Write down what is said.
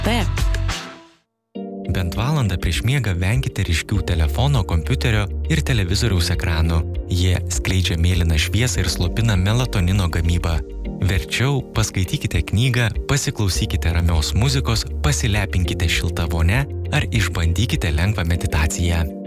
Bent valandą prieš miegą venkite ryškių telefono, kompiuterio ir televizoriaus ekranų. Jie skleidžia mėlyną šviesą ir slopina melatonino gamybą. Verčiau paskaitykite knygą, pasiklausykite ramios muzikos, pasilepinkite šiltą vonę ar išbandykite lengvą meditaciją.